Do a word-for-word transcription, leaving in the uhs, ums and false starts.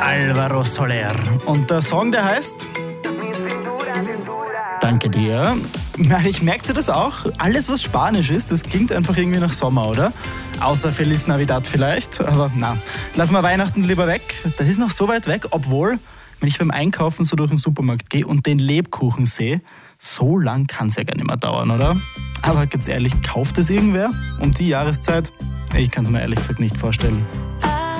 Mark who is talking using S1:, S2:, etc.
S1: Alvaro Soler. Und der Song, der heißt... Danke dir. Ich merke das auch. Alles, was Spanisch ist, das klingt einfach irgendwie nach Sommer, oder? Außer Feliz Navidad vielleicht. Aber na, lass mal Weihnachten lieber weg. Das ist noch so weit weg, obwohl, wenn ich beim Einkaufen so durch den Supermarkt gehe und den Lebkuchen sehe, so lang kann es ja gar nicht mehr dauern, oder? Aber ganz ehrlich, kauft es irgendwer um die Jahreszeit? Ich kann es mir ehrlich gesagt nicht vorstellen.